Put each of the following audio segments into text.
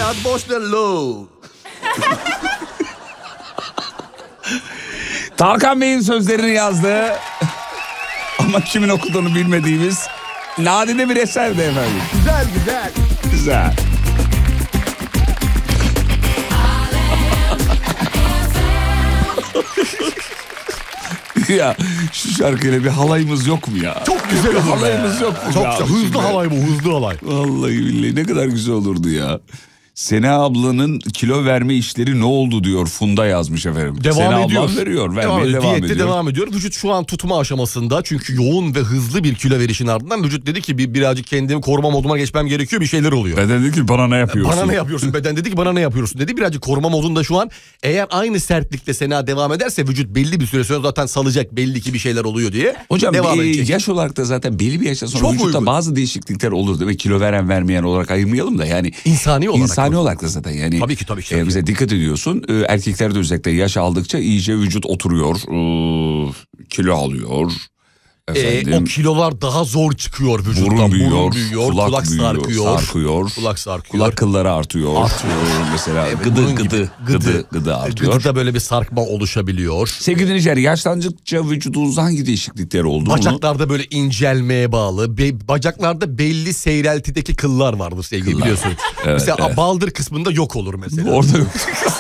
Hayat boş ver lo. Tarkan Bey'in sözlerini yazdı. Ama kimin okuduğunu bilmediğimiz nadide bir eserdi efendim. Güzel güzel. Güzel. Ya şu şarkıyla bir halayımız yok mu ya? Çok güzel olur. Halayımız yok mu? Çok ya? güzel. Hızlı halay bu, hızlı halay. Vallahi billahi ne kadar güzel olurdu ya. Sena ablanın kilo verme işleri ne oldu diyor Funda yazmış efendim. Devam Sena ediyor. ablam veriyor. Vermeye devam Diyette ediyor. devam ediyor. Vücut şu an tutma aşamasında. Çünkü yoğun ve hızlı bir kilo verişin ardından vücut dedi ki birazcık kendimi koruma moduna geçmem gerekiyor. Bir şeyler oluyor. Beden dedi ki bana ne yapıyorsun? Bana ne yapıyorsun? Beden dedi ki bana ne yapıyorsun dedi. Birazcık koruma modunda şu an. Eğer aynı sertlikte Sena devam ederse vücut belli bir süre sonra zaten salacak. Belli ki bir şeyler oluyor diye. Hocam devam edecek. yaş olarak da zaten belli bir yaştan sonra Çok vücutta uygun. bazı değişiklikler olur. Demek kilo veren vermeyen olarak ayırmayalım da yani. İnsani olarak da zaten yani. Tabii ki. Bize dikkat ediyorsun. Erkeklerde özellikle yaş aldıkça iyice vücut oturuyor. Kilo alıyor. O kilolar daha zor çıkıyor vücuttan. Burun büyüyor, kulak sarkıyor. Kulak kılları artıyor. Mesela Evet, gıdı artıyor. Gıdıda böyle bir sarkma oluşabiliyor. Sevgili dinleyiciler, yaşlandıkça vücudunuzda hangi değişiklikler oldu? Bacaklarda böyle incelmeye bağlı. Bacaklarda belli seyreltideki kıllar vardır sevgili biliyorsun. Evet, mesela baldır kısmında yok olur mesela. Orada yok.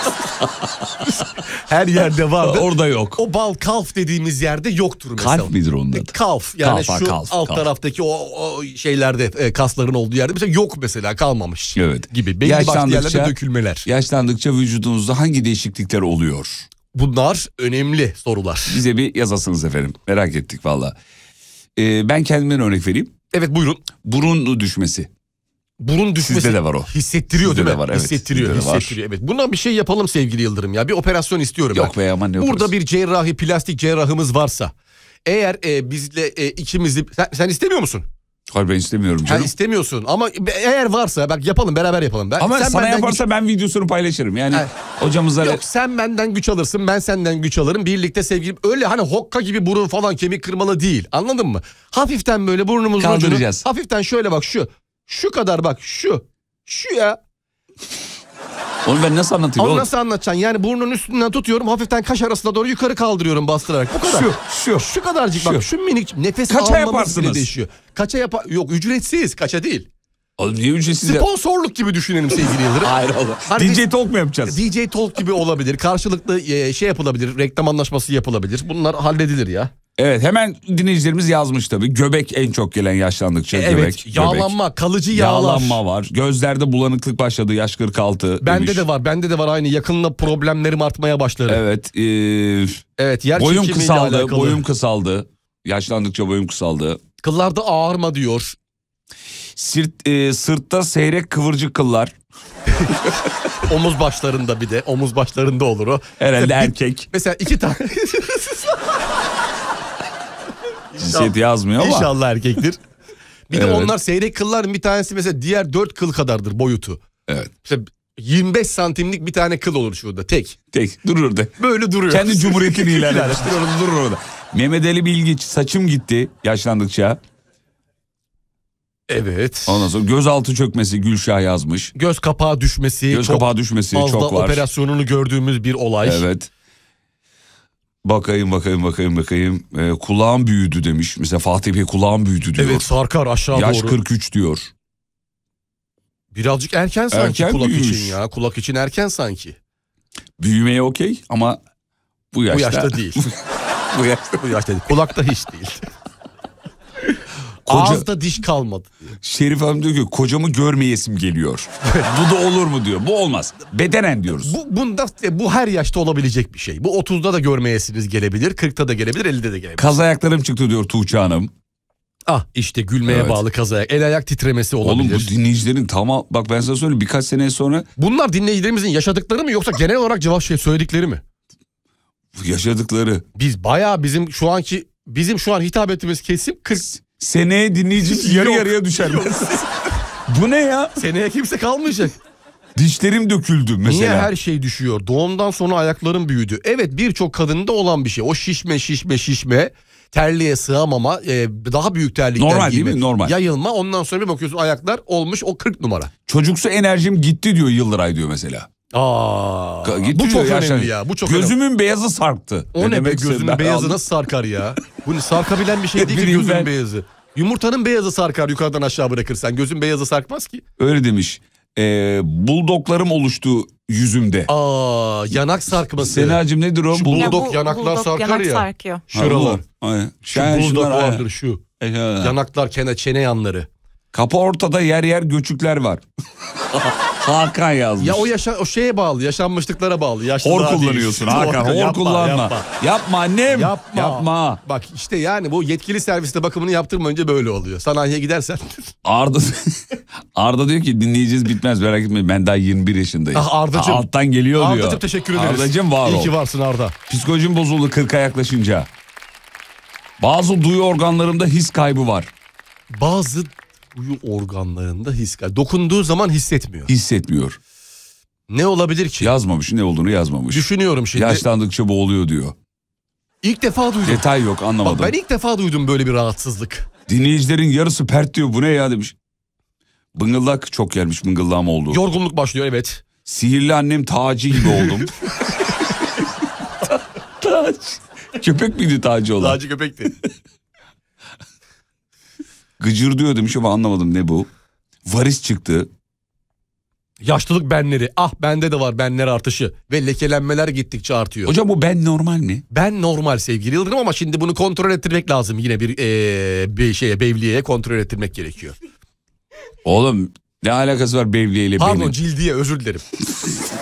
Her yerde vardır. Orada yok. O bal kalf dediğimiz yerde yoktur mesela. Kalp midir onun adı? Kalf yani kalf, alt taraftaki o şeylerde kasların olduğu yerde mesela yok mesela kalmamış. Evet. Gibi. Belli başlı yerlerde dökülmeler. Yaşlandıkça vücudunuzda hangi değişiklikler oluyor? Bunlar önemli sorular. Bize bir yazasınız efendim. Merak ettik valla. Ben kendimden örnek vereyim. Evet buyurun. Burun düşmesi. Burun düşmesi. Sizde de var o. Hissettiriyor Sizde değil mi? de var, evet. Hissettiriyor. Evet. Buna bir şey yapalım sevgili Yıldırım ya. Bir operasyon istiyorum. Yok be aman ne Burada bir cerrahi, plastik cerrahımız varsa. Eğer bizle ikimizi... Sen istemiyor musun? Hayır ben istemiyorum canım. İstemiyorsun ama eğer varsa bak yapalım beraber yapalım. Ama sana yaparsa ben videosunu paylaşırım. Yani hocamızla... Yok sen benden güç alırsın ben senden güç alırım. Birlikte sevgilim öyle hani hokka gibi burun falan kemik kırmalı değil. Anladın mı? Hafiften böyle burnumuzun ucunu hafiften şöyle bak şu kadar bak şu ya. Onu ben nasıl anlatayım? Onu nasıl anlatacaksın? Yani burnun üstünden tutuyorum hafiften kaş arasına doğru yukarı kaldırıyorum bastırarak. Bu kadar. Şu kadarcık bak şu minik nefes almamız bile değişiyor. Kaça yapar? Yok ücretsiz kaça değil. Oğlum niye ücretsiz? Sponsorluk gibi düşünelim sevgili Yıldırım. Hayır oğlum. Hani DJ Talk mu yapacağız? DJ Talk gibi olabilir. Karşılıklı şey yapılabilir. Reklam anlaşması yapılabilir. Bunlar halledilir ya. Evet hemen dinleyicilerimiz yazmış tabii. Göbek en çok gelen yaşlandıkça. Evet yağlanma kalıcı yağlar. Yağlanma var. Gözlerde bulanıklık başladı yaş 46 Bende de var aynı yakınla problemlerim artmaya başladı. Evet. Evet yer boyum çekimiyle alakalı. Boyum kısaldı. Yaşlandıkça boyum kısaldı. Kıllarda ağarma diyor. Sırtta seyrek kıvırcık kıllar. Omuz başlarında bir de. Omuz başlarında olur o. Herhalde erkek. Mesela 2 tane. Cinsiyet yazmıyor ama. İnşallah erkektir. Bir de onlar seyrek kılların bir tanesi mesela diğer 4 kıl kadardır boyutu. Evet. Mesela 25 santimlik bir tane kıl olur şurada tek. Durur orada. Böyle duruyor. Kendi cumhuriyetini ilan etmiştir. Durur orada. Mehmet Ali Bilgiç saçım gitti yaşlandıkça. Evet. Ondan sonra gözaltı çökmesi Gülşah yazmış. Göz kapağı düşmesi. Kapağı düşmesi çok var. Operasyonunu gördüğümüz bir olay. Evet. Bakayım. Kulağım büyüdü demiş. Mesela Fatih Bey kulağım büyüdü diyor. Evet sarkar aşağı Yaş doğru. Yaş 43 diyor. Birazcık erken sanki kulak için ya. Kulak için erken sanki. Büyümeye okey ama bu yaşta değil. bu yaşta değil. Kulakta hiç değil. Ağızda diş kalmadı. Şerif Hanım diyor ki kocamı görmeyesim geliyor. Bu da olur mu diyor. Bu olmaz. Bedenen diyoruz. Bu her yaşta olabilecek bir şey. Bu 30'da da görmeyesiniz gelebilir. 40'ta da gelebilir 50'de de gelebilir. Kaz ayaklarım çıktı diyor Tuğçe Hanım. İşte gülmeye bağlı kaz ayak. El ayak titremesi olabilir. Oğlum bu dinleyicilerin tamam bak ben sana söyleyeyim birkaç sene sonra. Bunlar dinleyicilerimizin yaşadıkları mı yoksa genel olarak söyledikleri mi? Yaşadıkları. Biz bayağı bizim şu an hitap ettiğimiz kesim 40. Seneye dinleyicimiz yarıya düşer. Bu ne ya? Seneye kimse kalmayacak. Dişlerim döküldü mesela. Niye her şey düşüyor? Doğumdan sonra ayaklarım büyüdü. Evet birçok kadında olan bir şey. O şişme. terliğe sığamama, daha büyük terlikler normal giyme, değil mi? Normal. yayılma, ondan sonra bir bakıyorsun ayaklar olmuş o 40 numara. Çocuksu enerjim gitti diyor Yıldıray diyor mesela. Bu çok önemli ya. Bu çok gözümün önemli. beyazı sarktı. O ne be, gözünün beyazı nasıl sarkar ya? Bu sarkabilen bir şey değil ki gözünün beyazı. Yumurtanın beyazı sarkar yukarıdan aşağı bırakırsan. Gözün beyazı sarkmaz ki. Öyle demiş. Buldoklarım oluştu yüzümde. Yanak sarkması. Senacığım nedir o? Buldok yanaklar sarkar yanak ya. Sarkıyor. Şuralar. Şu buldok şunlar, vardır şu. Yanaklar, çene yanları. Kapı ortada, yer yer göçükler var. Hakan yazmış. Ya o şeye bağlı, yaşanmışlıklara bağlı. Hor kullanıyorsun Hakan, hor kullanma. Yapma annem. Yapma. Bak işte yani bu yetkili serviste bakımını yaptırmayınca böyle oluyor. Sanayiye gidersen. Arda diyor ki dinleyeceğiz bitmez merak etmeyin, ben daha 21 yaşındayım. Ardacığım. Alttan geliyor diyor. Ardacığım teşekkür ederiz. Ardacığım var ol. İyi ki varsın Arda. Psikolojim bozuldu 40'a yaklaşınca. Bazı duyu organlarımda his kaybı var. Bazı duyu organlarında his kaybı. Dokunduğu zaman hissetmiyor. Hissetmiyor. Ne olabilir ki? Yazmamış, ne olduğunu yazmamış. Düşünüyorum şimdi. Yaşlandıkça boğuluyor diyor. İlk defa duydum. Detay yok, anlamadım. Bak ben ilk defa duydum böyle bir rahatsızlık. Dinleyicilerin yarısı pert diyor, bu ne ya demiş. Bıngıldak çok gelmiş, bıngıldağım oldu. Yorgunluk başlıyor, evet. Sihirli annem Taci gibi oldum. Taci. Köpek miydi Taci olan? Taci köpekti. Gıcır diyor demiş ama anlamadım ne bu. Varis çıktı. Yaşlılık benleri. Bende de var benler artışı. Ve lekelenmeler gittikçe artıyor. Hocam bu ben normal mi? Ben normal sevgili Yıldırım ama şimdi bunu kontrol ettirmek lazım. Yine bir bevliyeye kontrol ettirmek gerekiyor. Oğlum ne alakası var bevliye ile benim? Pardon, cildiye, özür dilerim.